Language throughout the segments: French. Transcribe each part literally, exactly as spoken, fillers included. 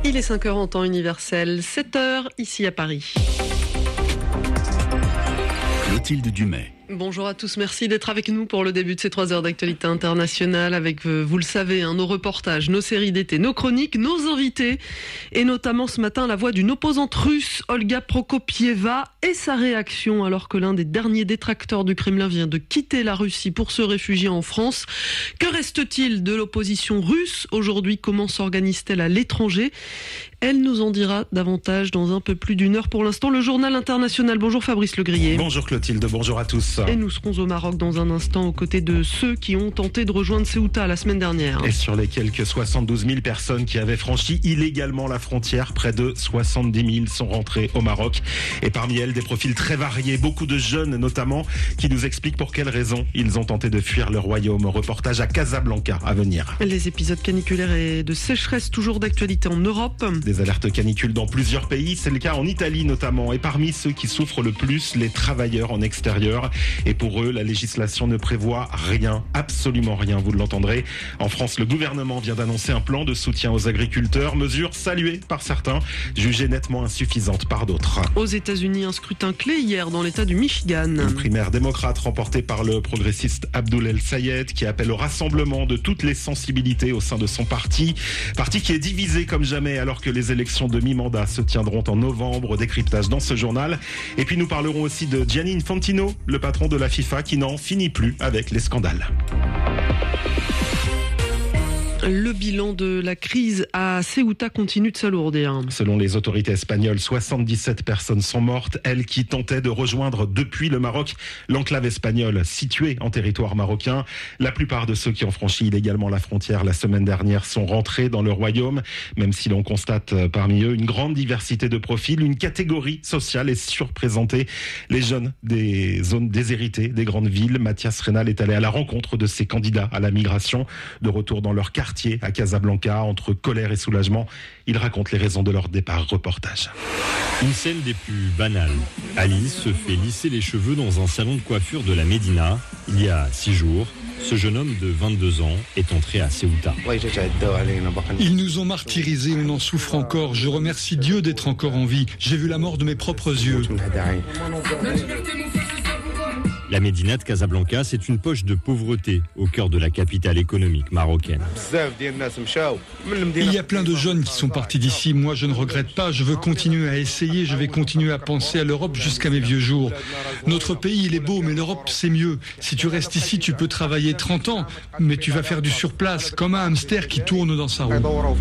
Il est cinq heures en temps universel, sept heures ici à Paris. Clotilde Dumais. Bonjour à tous, merci d'être avec nous pour le début de ces trois heures d'actualité internationale avec, vous le savez, hein, nos reportages, nos séries d'été, nos chroniques, nos invités et notamment ce matin la voix d'une opposante russe, Olga Prokopieva, et sa réaction alors que l'un des derniers détracteurs du Kremlin vient de quitter la Russie pour se réfugier en France. Que reste-t-il de l'opposition russe aujourd'hui? Comment s'organise-t-elle à l'étranger? Elle nous en dira davantage dans un peu plus d'une heure. Pour l'instant, le journal international. Bonjour Fabrice Legrier. Bonjour Clotilde, bonjour à tous. Et nous serons au Maroc dans un instant aux côtés de ceux qui ont tenté de rejoindre Ceuta la semaine dernière. Et sur les quelques soixante-douze mille personnes qui avaient franchi illégalement la frontière, près de soixante-dix mille sont rentrées au Maroc. Et parmi elles, des profils très variés, beaucoup de jeunes notamment, qui nous expliquent pour quelles raisons ils ont tenté de fuir le royaume. Reportage à Casablanca à venir. Les épisodes caniculaires et de sécheresse toujours d'actualité en Europe. Des alertes canicules dans plusieurs pays, c'est le cas en Italie notamment. Et parmi ceux qui souffrent le plus, les travailleurs en extérieur. Et pour eux, la législation ne prévoit rien, absolument rien, vous l'entendrez. En France, le gouvernement vient d'annoncer un plan de soutien aux agriculteurs, mesure saluée par certains, jugée nettement insuffisante par d'autres. Aux États-Unis, un scrutin clé hier dans l'État du Michigan. Une primaire démocrate remportée par le progressiste Abdul El-Sayed qui appelle au rassemblement de toutes les sensibilités au sein de son parti. Parti qui est divisé comme jamais alors que les élections de mi-mandat se tiendront en novembre. Décryptage dans ce journal. Et puis nous parlerons aussi de Gianni Infantino, le patron de la FIFA qui n'en finit plus avec les scandales. Le bilan de la crise à Ceuta continue de s'alourdir. Selon les autorités espagnoles, soixante-dix-sept personnes sont mortes, elles qui tentaient de rejoindre depuis le Maroc l'enclave espagnole située en territoire marocain. La plupart de ceux qui ont franchi illégalement la frontière la semaine dernière sont rentrés dans le royaume, même si l'on constate parmi eux une grande diversité de profils. Une catégorie sociale est surreprésentée, les jeunes des zones déshéritées des grandes villes. Mathias Rénal est allé à la rencontre de ces candidats à la migration, de retour dans leur quartier à Casablanca, entre colère et soulagement. Il raconte les raisons de leur départ. Reportage. Une scène des plus banales. Alice se fait lisser les cheveux dans un salon de coiffure de la Médina. Il y a six jours, ce jeune homme de vingt-deux ans est entré à Ceuta. Ils nous ont martyrisés, on en souffre encore. Je remercie Dieu d'être encore en vie. J'ai vu la mort de mes propres yeux. La Médina de Casablanca, c'est une poche de pauvreté au cœur de la capitale économique marocaine. Il y a plein de jeunes qui sont partis d'ici. Moi, je ne regrette pas. Je veux continuer à essayer. Je vais continuer à penser à l'Europe jusqu'à mes vieux jours. Notre pays, il est beau, mais l'Europe, c'est mieux. Si tu restes ici, tu peux travailler trente ans, mais tu vas faire du surplace, comme un hamster qui tourne dans sa roue.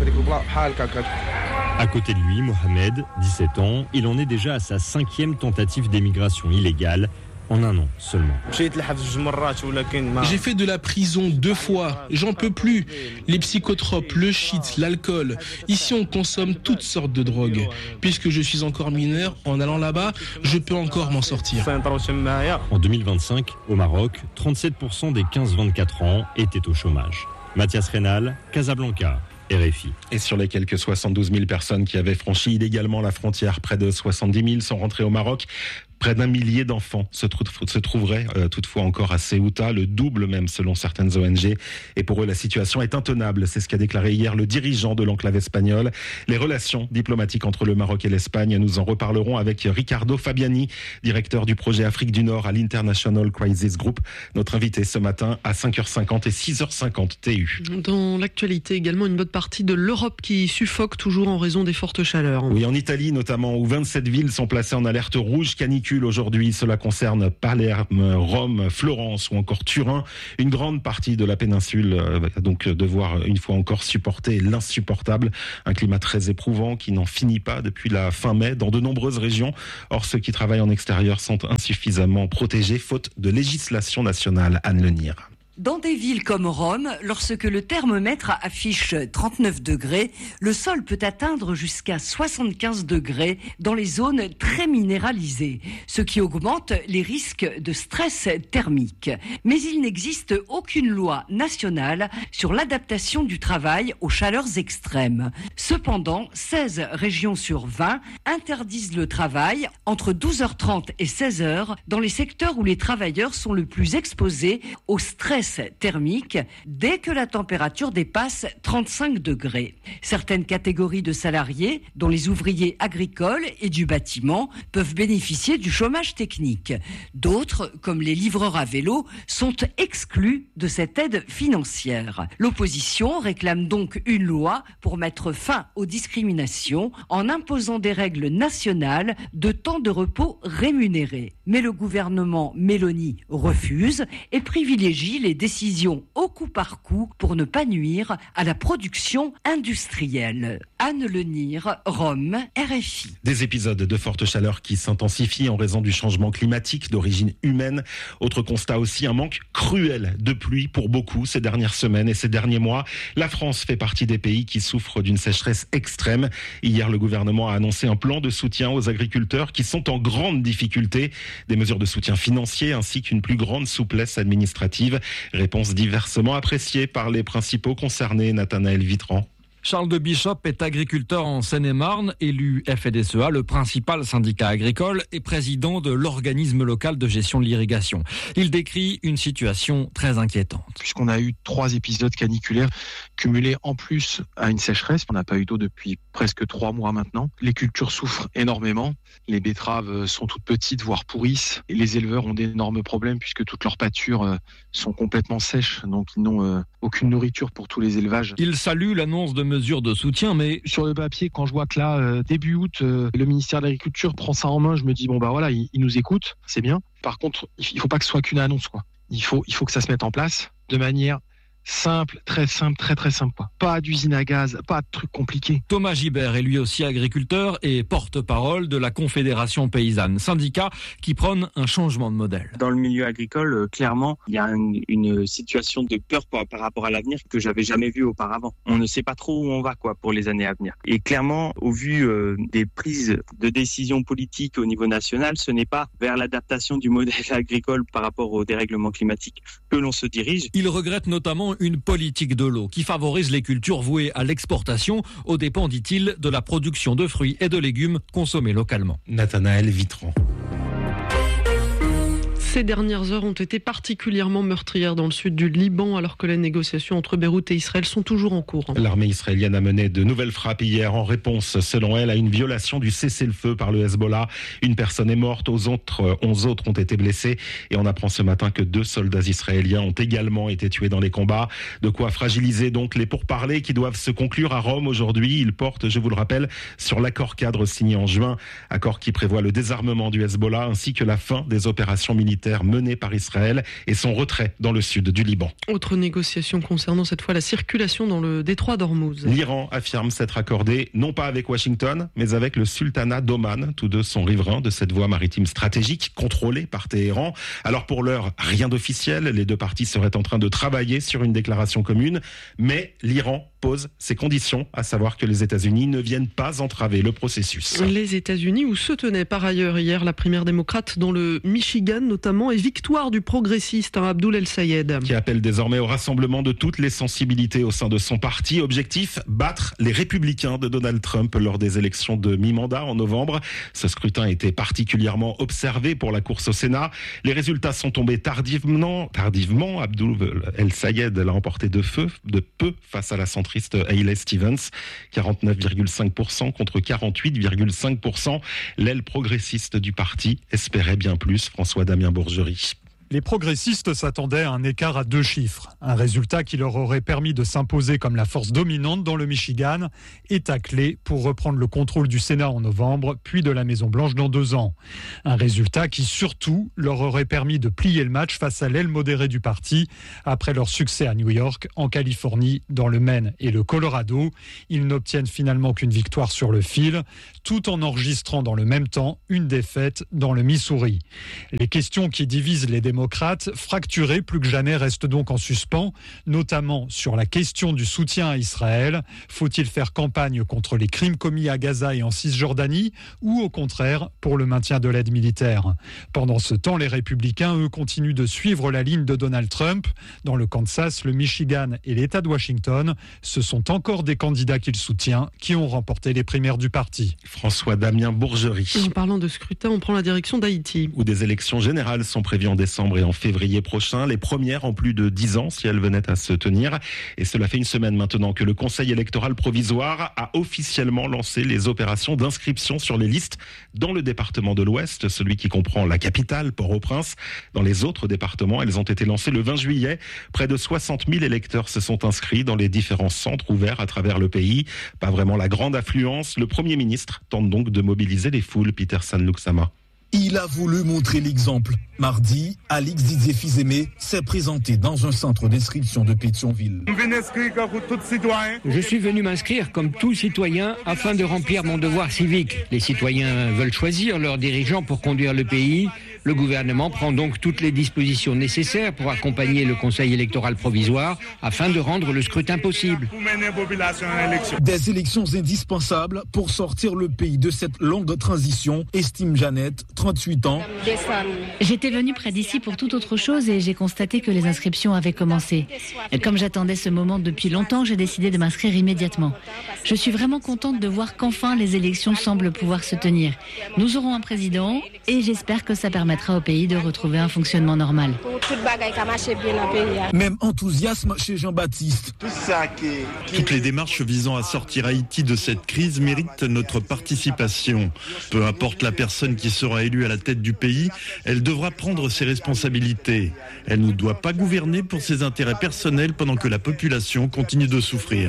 À côté de lui, Mohamed, dix-sept ans, il en est déjà à sa cinquième tentative d'émigration illégale. En un an seulement. J'ai fait de la prison deux fois, j'en peux plus. Les psychotropes, le shit, l'alcool. Ici on consomme toutes sortes de drogues. Puisque je suis encore mineur, en allant là-bas, je peux encore m'en sortir. En deux mille vingt-cinq, au Maroc, trente-sept pour cent des quinze vingt-quatre ans étaient au chômage. Mathias Rénal, Casablanca. R F I. Et sur les quelques soixante-douze mille personnes qui avaient franchi illégalement la frontière, près de soixante-dix mille sont rentrés au Maroc. Près d'un millier d'enfants se, trou- se trouveraient euh, toutefois encore à Ceuta, le double même selon certaines O N G. Et pour eux, la situation est intenable. C'est ce qu'a déclaré hier le dirigeant de l'enclave espagnole. Les relations diplomatiques entre le Maroc et l'Espagne, nous en reparlerons avec Ricardo Fabiani, directeur du projet Afrique du Nord à l'International Crisis Group. Notre invité ce matin à cinq heures cinquante et six heures cinquante T U. Dans l'actualité également, une bonne partie de l'Europe qui suffoque toujours en raison des fortes chaleurs. Oui, en Italie notamment, où vingt-sept villes sont placées en alerte rouge canicule aujourd'hui. Cela concerne Palerme, Rome, Florence ou encore Turin. Une grande partie de la péninsule va donc devoir une fois encore supporter l'insupportable. Un climat très éprouvant qui n'en finit pas depuis la fin mai dans de nombreuses régions. Or, ceux qui travaillent en extérieur sont insuffisamment protégés faute de législation nationale. Anne Lenir. Dans des villes comme Rome, lorsque le thermomètre affiche trente-neuf degrés, le sol peut atteindre jusqu'à soixante-quinze degrés dans les zones très minéralisées, ce qui augmente les risques de stress thermique. Mais il n'existe aucune loi nationale sur l'adaptation du travail aux chaleurs extrêmes. Cependant, seize régions sur vingt interdisent le travail entre douze heures trente et seize heures dans les secteurs où les travailleurs sont le plus exposés au stress stress thermique dès que la température dépasse trente-cinq degrés. Certaines catégories de salariés, dont les ouvriers agricoles et du bâtiment, peuvent bénéficier du chômage technique. D'autres, comme les livreurs à vélo, sont exclus de cette aide financière. L'opposition réclame donc une loi pour mettre fin aux discriminations en imposant des règles nationales de temps de repos rémunéré. Mais le gouvernement Meloni refuse et privilégie les décisions au coup par coup pour ne pas nuire à la production industrielle. Anne Lenire, Rome, R F I. Des épisodes de forte chaleur qui s'intensifient en raison du changement climatique d'origine humaine. Autre constat aussi, un manque cruel de pluie pour beaucoup ces dernières semaines et ces derniers mois. La France fait partie des pays qui souffrent d'une sécheresse extrême. Hier, le gouvernement a annoncé un plan de soutien aux agriculteurs qui sont en grande difficulté. Des mesures de soutien financier ainsi qu'une plus grande souplesse administrative. Réponse diversement appréciée par les principaux concernés. Nathanaël Vitran. Charles de Bishop est agriculteur en Seine-et-Marne, élu F D S E A, le principal syndicat agricole, et président de l'organisme local de gestion de l'irrigation. Il décrit une situation très inquiétante. Puisqu'on a eu trois épisodes caniculaires cumulés en plus à une sécheresse, on n'a pas eu d'eau depuis presque trois mois maintenant. Les cultures souffrent énormément, les betteraves sont toutes petites, voire pourrissent. Et les éleveurs ont d'énormes problèmes puisque toutes leurs pâtures sont complètement sèches, donc ils n'ont aucune nourriture pour tous les élevages. Il salue l'annonce de mesures de soutien, mais sur le papier, quand je vois que là, euh, début août, euh, le ministère de l'Agriculture prend ça en main, je me dis bon bah voilà, il, il nous écoute, c'est bien. Par contre, il faut pas que ce soit qu'une annonce, quoi. Il faut, il faut que ça se mette en place de manière simple, très simple, très très simple, quoi. Pas d'usine à gaz, pas de trucs compliqués. Thomas Gibert est lui aussi agriculteur et porte-parole de la Confédération paysanne, syndicat qui prône un changement de modèle. Dans le milieu agricole, euh, clairement, il y a une, une situation de peur par, par rapport à l'avenir que j'avais jamais vue auparavant. On ne sait pas trop où on va, quoi, pour les années à venir. Et clairement, au vu euh, des prises de décisions politiques au niveau national, ce n'est pas vers l'adaptation du modèle agricole par rapport au dérèglement climatique que l'on se dirige. Il regrette notamment une politique de l'eau qui favorise les cultures vouées à l'exportation aux dépens, dit-il, de la production de fruits et de légumes consommés localement. Nathanaël Vitran. Ces dernières heures ont été particulièrement meurtrières dans le sud du Liban, alors que les négociations entre Beyrouth et Israël sont toujours en cours. L'armée israélienne a mené de nouvelles frappes hier en réponse, selon elle, à une violation du cessez-le-feu par le Hezbollah. Une personne est morte, aux autres, onze autres ont été blessés. Et on apprend ce matin que deux soldats israéliens ont également été tués dans les combats. De quoi fragiliser donc les pourparlers qui doivent se conclure à Rome aujourd'hui. Ils portent, je vous le rappelle, sur l'accord cadre signé en juin. Accord qui prévoit le désarmement du Hezbollah ainsi que la fin des opérations militaires menée par Israël et son retrait dans le sud du Liban. Autre négociation concernant cette fois la circulation dans le détroit d'Ormuz. L'Iran affirme s'être accordé non pas avec Washington, mais avec le sultanat d'Oman. Tous deux sont riverains de cette voie maritime stratégique contrôlée par Téhéran. Alors pour l'heure, rien d'officiel. Les deux parties seraient en train de travailler sur une déclaration commune, mais l'Iran pose ses conditions, à savoir que les États-Unis ne viennent pas entraver le processus. Les États-Unis où se tenait par ailleurs hier la primaire démocrate dans le Michigan notamment, et victoire du progressiste hein, Abdul El-Sayed. Qui appelle désormais au rassemblement de toutes les sensibilités au sein de son parti. Objectif, battre les républicains de Donald Trump lors des élections de mi-mandat en novembre. Ce scrutin était particulièrement observé pour la course au Sénat. Les résultats sont tombés tardivement. Tardivement, Abdul El-Sayed l'a emporté de, feu, de peu face à la centriste Hayley Stevens, quarante-neuf virgule cinq pour cent contre quarante-huit virgule cinq pour cent. L'aile progressiste du parti espérait bien plus. François Damien Bourgerie. Les progressistes s'attendaient à un écart à deux chiffres, un résultat qui leur aurait permis de s'imposer comme la force dominante dans le Michigan, état clé pour reprendre le contrôle du Sénat en novembre, puis de la Maison-Blanche dans deux ans. Un résultat qui surtout leur aurait permis de plier le match face à l'aile modérée du parti, après leur succès à New York, en Californie, dans le Maine et le Colorado. Ils n'obtiennent finalement qu'une victoire sur le fil, tout en enregistrant dans le même temps une défaite dans le Missouri. Les questions qui divisent les démocrates fracturés plus que jamais restent donc en suspens, notamment sur la question du soutien à Israël. Faut-il faire campagne contre les crimes commis à Gaza et en Cisjordanie ou au contraire pour le maintien de l'aide militaire? Pendant ce temps, les républicains, eux, continuent de suivre la ligne de Donald Trump. Dans le Kansas, le Michigan et l'État de Washington, ce sont encore des candidats qu'il soutient qui ont remporté les primaires du parti. François Damien Bourgerie. En parlant de scrutin, on prend la direction d'Haïti. Où des élections générales sont prévues en décembre décembre et en février prochain, les premières en plus de dix ans si elles venaient à se tenir. Et cela fait une semaine maintenant que le Conseil électoral provisoire a officiellement lancé les opérations d'inscription sur les listes dans le département de l'Ouest, celui qui comprend la capitale, Port-au-Prince. Dans les autres départements, elles ont été lancées le vingt juillet. Près de soixante mille électeurs se sont inscrits dans les différents centres ouverts à travers le pays. Pas vraiment la grande affluence. Le Premier ministre tente donc de mobiliser les foules. Peterson Luxama. Il a voulu montrer l'exemple. Mardi, Alix Didier Fils-Aimé s'est présenté dans un centre d'inscription de Pétionville. Je suis venu m'inscrire comme tout citoyen afin de remplir mon devoir civique. Les citoyens veulent choisir leurs dirigeants pour conduire le pays. Le gouvernement prend donc toutes les dispositions nécessaires pour accompagner le Conseil électoral provisoire afin de rendre le scrutin possible. Des élections indispensables pour sortir le pays de cette longue transition, estime Jeannette, trente-huit ans. J'étais venue près d'ici pour toute autre chose et j'ai constaté que les inscriptions avaient commencé. Et comme j'attendais ce moment depuis longtemps, j'ai décidé de m'inscrire immédiatement. Je suis vraiment contente de voir qu'enfin les élections semblent pouvoir se tenir. Nous aurons un président et j'espère que ça permettra au pays de retrouver un fonctionnement normal. Même enthousiasme chez Jean-Baptiste. Toutes les démarches visant à sortir Haïti de cette crise méritent notre participation. Peu importe la personne qui sera élue à la tête du pays, elle devra prendre ses responsabilités. Elle ne doit pas gouverner pour ses intérêts personnels pendant que la population continue de souffrir.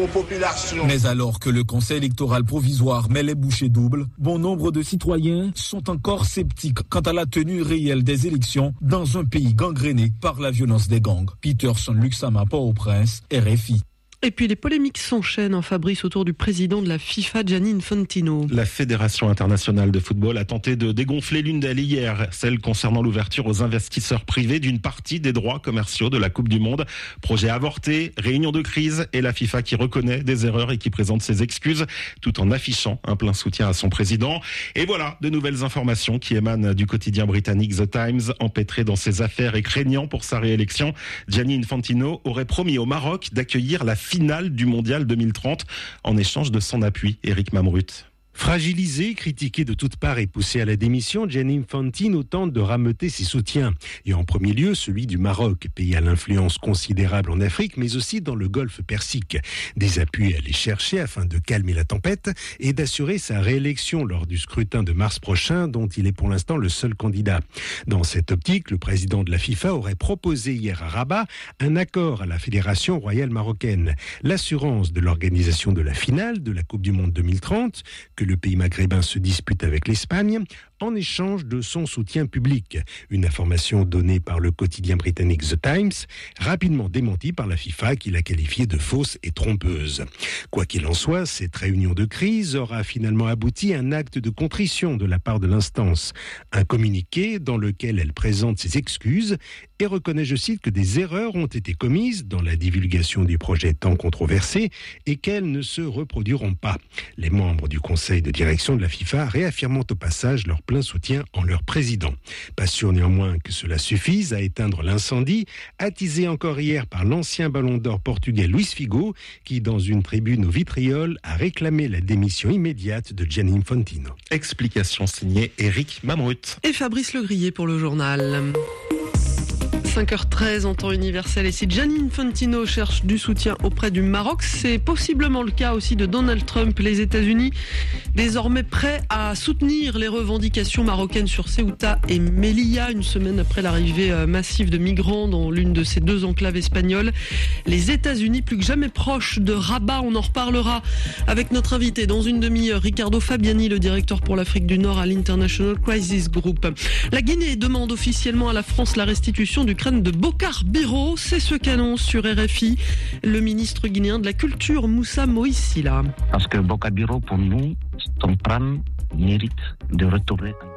Mais alors que le Conseil électoral provisoire met les bouchées doubles, bon nombre de citoyens sont encore sceptiques quant à la tenue réelle des élections dans un pays gangréné par la violence des gangs. Peterson Luxama, Port-au-Prince, R F I. Et puis les polémiques s'enchaînent en Fabrice autour du président de la FIFA, Gianni Infantino. La Fédération internationale de football a tenté de dégonfler l'une d'elles hier, celle concernant l'ouverture aux investisseurs privés d'une partie des droits commerciaux de la Coupe du Monde. Projet avorté, réunion de crise et la FIFA qui reconnaît des erreurs et qui présente ses excuses tout en affichant un plein soutien à son président. Et voilà de nouvelles informations qui émanent du quotidien britannique The Times. Empêtré dans ses affaires et craignant pour sa réélection, Gianni Infantino aurait promis au Maroc d'accueillir la finale du mondial deux mille trente en échange de son appui. Éric Mamrout. Fragilisé, critiqué de toutes parts et poussé à la démission, Gianni Infantino tente de rameuter ses soutiens. Et en premier lieu, celui du Maroc, pays à l'influence considérable en Afrique, mais aussi dans le golfe Persique. Des appuis à aller chercher afin de calmer la tempête et d'assurer sa réélection lors du scrutin de mars prochain, dont il est pour l'instant le seul candidat. Dans cette optique, le président de la FIFA aurait proposé hier à Rabat un accord à la Fédération royale marocaine. L'assurance de l'organisation de la finale de la Coupe du Monde deux mille trente, que le pays maghrébin se dispute avec l'Espagne, en échange de son soutien public. Une information donnée par le quotidien britannique The Times, rapidement démentie par la FIFA qui l'a qualifiée de fausse et trompeuse. Quoi qu'il en soit, cette réunion de crise aura finalement abouti à un acte de contrition de la part de l'instance. Un communiqué dans lequel elle présente ses excuses et reconnaît, je cite, que des erreurs ont été commises dans la divulgation du projet tant controversé et qu'elles ne se reproduiront pas. Les membres du conseil de direction de la FIFA réaffirmant au passage leur plein soutien en leur président. Pas sûr néanmoins que cela suffise à éteindre l'incendie, attisé encore hier par l'ancien ballon d'or portugais Luís Figo, qui dans une tribune au vitriol a réclamé la démission immédiate de Gianni Infantino. Explication signée Éric Mamrout. Et Fabrice Legrier pour le journal. cinq heures treize en temps universel. Et si Gianni Infantino cherche du soutien auprès du Maroc, c'est possiblement le cas aussi de Donald Trump. Les États-Unis, désormais prêts à soutenir les revendications marocaines sur Ceuta et Melilla, une semaine après l'arrivée massive de migrants dans l'une de ces deux enclaves espagnoles. Les États-Unis, plus que jamais proches de Rabat, on en reparlera avec notre invité dans une demi-heure, Ricardo Fabiani, le directeur pour l'Afrique du Nord à l'International Crisis Group. La Guinée demande officiellement à la France la restitution du crâne de Bokar Biro, c'est ce qu'annonce sur R F I le ministre guinéen de la Culture, Moussa Moïsila. Parce que Bokar Biro, pour nous, son crâne mérite de retrouver